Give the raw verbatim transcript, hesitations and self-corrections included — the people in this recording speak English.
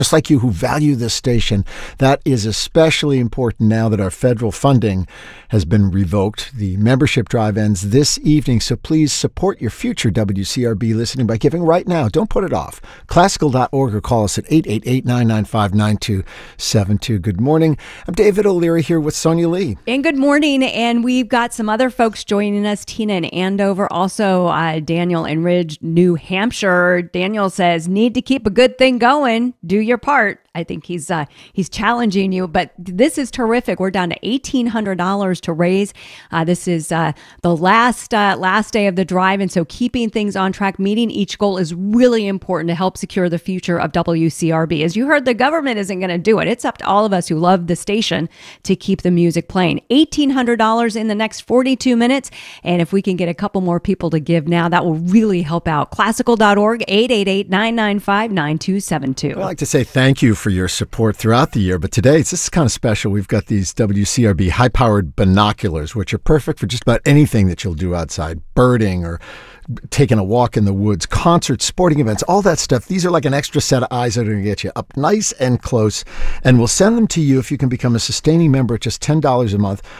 just like you, who value this station. That is especially important now that our federal funding has been revoked. The membership drive ends this evening, so please support your future W C R B listening by giving right now. Don't put it off. Classical dot org or call us at eight eight eight, nine nine five, nine two seven two. Good morning. I'm David O'Leary here with Sonia Lee. And good morning. And we've got some other folks joining us, Tina in Andover, also uh, Daniel in Ridge, New Hampshire. Daniel says, need to keep a good thing going. Do your part. I think he's uh, he's challenging you, but this is terrific. We're down to eighteen hundred dollars to raise. Uh, this is uh, the last uh, last day of the drive, and so keeping things on track, meeting each goal is really important to help secure the future of W C R B. As you heard, the government isn't going to do it. It's up to all of us who love the station to keep the music playing. eighteen hundred dollars in the next forty-two minutes, and if we can get a couple more people to give now, that will really help out. Classical dot org, eight eight eight, nine nine five, nine two seven two. I'd like to say thank you for your support throughout the year, but today it's this is kind of special. We've got these W C R B high-powered binoculars, which are perfect for just about anything that you'll do outside, birding or taking a walk in the woods, concerts, sporting events, all that stuff. These are like an extra set of eyes that are going to get you up nice and close, and we'll send them to you if you can become a sustaining member at just ten dollars a month.